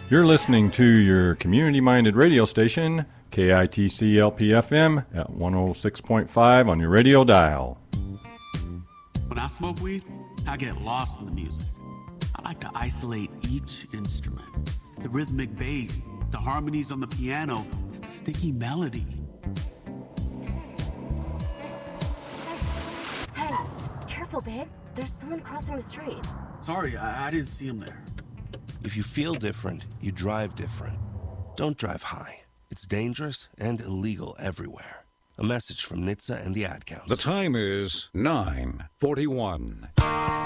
You're listening to your community-minded radio station, KITC LPFM at 106.5 on your radio dial. When I smoke weed, I get lost in the music. I like to isolate each instrument. The rhythmic bass, the harmonies on the piano, the sticky melody. Hey, careful, babe. There's someone crossing the street. Sorry, I didn't see him there. If you feel different, you drive different. Don't drive high. It's dangerous and illegal everywhere. A message from NHTSA and the Ad Council. The time is 9:41.